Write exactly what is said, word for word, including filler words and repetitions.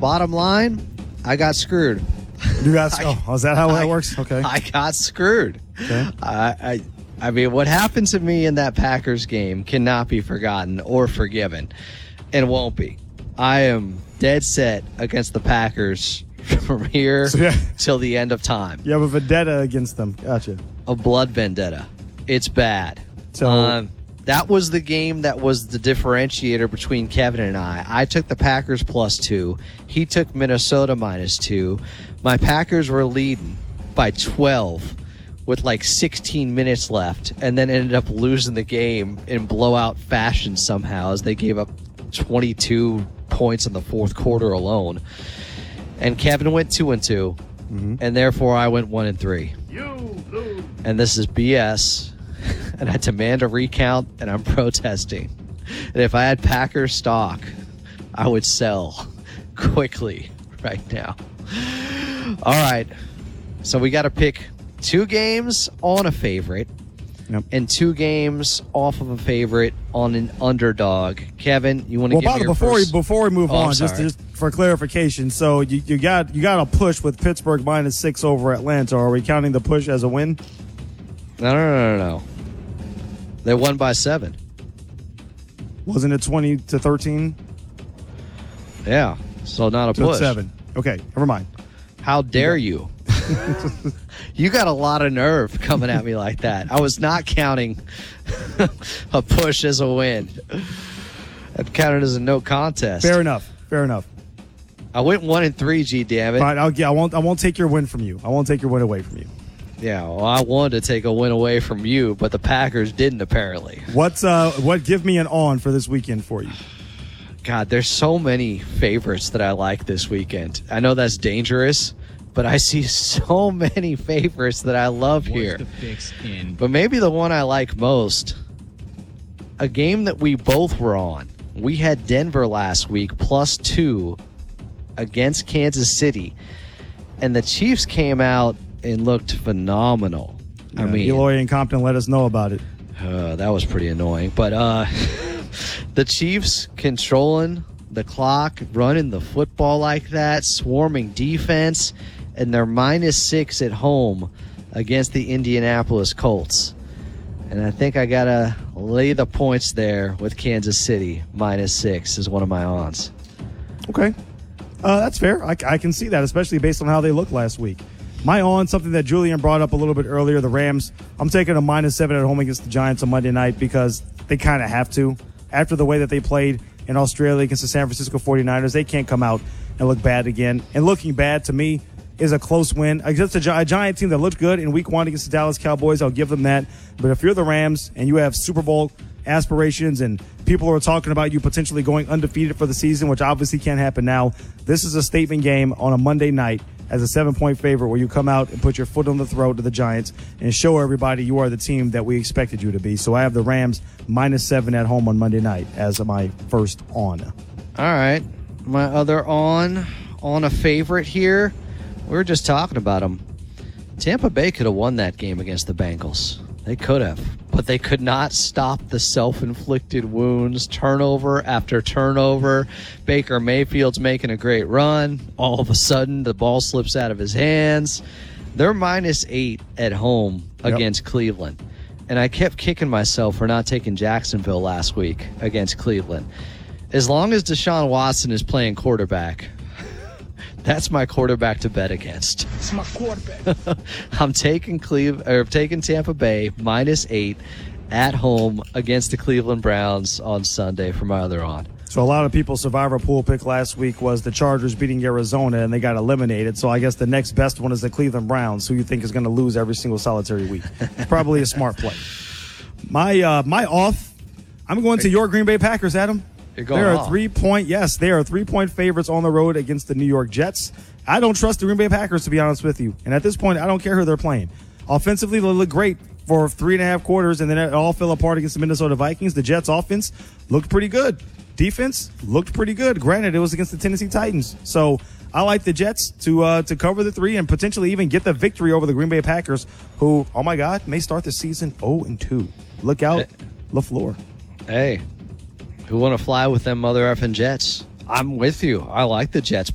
bottom line, I got screwed. You got oh, is that how I, that works? Okay. I got screwed. Okay. I, I I mean, what happened to me in that Packers game cannot be forgotten or forgiven, and won't be. I am dead set against the Packers from here so, yeah. till the end of time. You have a vendetta against them. Gotcha. A blood vendetta. It's bad. So um, that was the game that was the differentiator between Kevin and I. I took the Packers plus two. He took Minnesota minus two. My Packers were leading by twelve with like sixteen minutes left, and then ended up losing the game in blowout fashion somehow as they gave up twenty-two points in the fourth quarter alone. And Kevin went two and two, mm-hmm. and therefore I went one and three. You lose. And this is B S, and I demand a recount, and I'm protesting. And if I had Packers stock, I would sell quickly right now. All right, so we got to pick two games on a favorite, yep. and two games off of a favorite on an underdog. Kevin, you want to well, give by me the, your before first? we before we move oh, on, just, just for clarification, so you, you got you got a push with Pittsburgh minus six over Atlanta. Are we counting the push as a win? No, no, no, no, no. They won by seven. Wasn't it twenty to thirteen? Yeah, so not a to push. Seven. Okay, never mind. How dare you? You got a lot of nerve coming at me like that. I was not counting a push as a win. I counted as a no contest. Fair enough. Fair enough. I went one and three. G damn it! Fine, I'll, yeah, I won't. I won't take your win from you. I won't take your win away from you. Yeah, well, I wanted to take a win away from you, but the Packers didn't apparently. What's uh? What give me an on for this weekend for you? God, there's so many favorites that I like this weekend. I know that's dangerous, but I see so many favorites that I love What's here. the fix in? But maybe the one I like most, a game that we both were on. We had Denver last week plus two against Kansas City, and the Chiefs came out and looked phenomenal. Yeah, I mean, Eloy and Compton let us know about it. Uh, that was pretty annoying. But uh, the Chiefs controlling the clock, running the football like that, swarming defense, and they're minus six at home against the Indianapolis Colts. And I think I got to lay the points there with Kansas City. Minus six is one of my ons. Okay. Uh, that's fair. I, I can see that, especially based on how they looked last week. My on, something that Julian brought up a little bit earlier, the Rams. I'm taking a minus seven at home against the Giants on Monday night because they kind of have to. After the way that they played in Australia against the San Francisco forty-niners, they can't come out and look bad again. And looking bad, to me, is a close win against a, Gi- a Giant team that looked good in week one against the Dallas Cowboys. I'll give them that. But if you're the Rams and you have Super Bowl aspirations and people are talking about you potentially going undefeated for the season, which obviously can't happen now, this is a statement game on a Monday night as a seven-point favorite where you come out and put your foot on the throat to the Giants and show everybody you are the team that we expected you to be. So I have the Rams minus seven at home on Monday night as my first on. All right. My other on, on a favorite here. We were just talking about them. Tampa Bay could have won that game against the Bengals. They could have. But they could not stop the self-inflicted wounds, turnover after turnover. Baker Mayfield's making a great run. All of a sudden, the ball slips out of his hands. They're minus eight at home Yep. against Cleveland. And I kept kicking myself for not taking Jacksonville last week against Cleveland. As long as Deshaun Watson is playing quarterback, that's my quarterback to bet against. It's my quarterback. I'm taking Cleve or taking Tampa Bay minus eight at home against the Cleveland Browns on Sunday for my other on. So a lot of people's survivor pool pick last week was the Chargers beating Arizona, and they got eliminated. So I guess the next best one is the Cleveland Browns, who you think is going to lose every single solitary week. It's probably a smart play. My uh, my off, I'm going to your Green Bay Packers, Adam. You're going They are off. three point. Yes, they are three point favorites on the road against the New York Jets. I don't trust the Green Bay Packers, to be honest with you. And at this point, I don't care who they're playing. Offensively, they look great for three and a half quarters, and then it all fell apart against the Minnesota Vikings. The Jets' offense looked pretty good. Defense looked pretty good. Granted, it was against the Tennessee Titans. So I like the Jets to uh, to cover the three and potentially even get the victory over the Green Bay Packers, who, oh my God, may start the season oh and two. Look out, LaFleur. Hey, who want to fly with them mother effing Jets? I'm with you. I like the Jets.